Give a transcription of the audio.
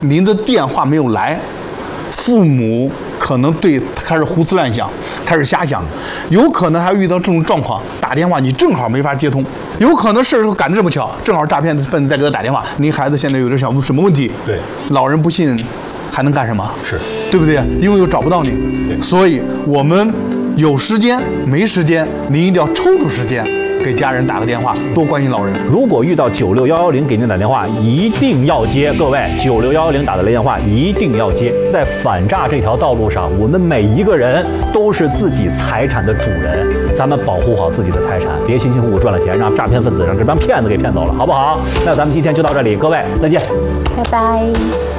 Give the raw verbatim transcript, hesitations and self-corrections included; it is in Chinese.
您的电话没有来，父母可能对开始胡思乱想，开始瞎想，有可能还遇到这种状况，打电话你正好没法接通，有可能是赶得这么巧，正好诈骗分子在给他打电话，您孩子现在有点小什么问题？ 对， 老人不信还能干什么？ 是， 对不对？因为又找不到你，所以我们有时间没时间，您一定要抽出时间。给家人打个电话，多关心老人。 如果遇到九六幺幺零给您打电话，一定要接。各位，九六幺幺零打的电话一定要接。在反诈这条道路上，我们每一个人都是自己财产的主人，咱们保护好自己的财产，别辛辛苦苦赚了钱，让诈骗分子让这帮骗子给骗走了，好不好？那咱们今天就到这里，各位再见， 拜拜。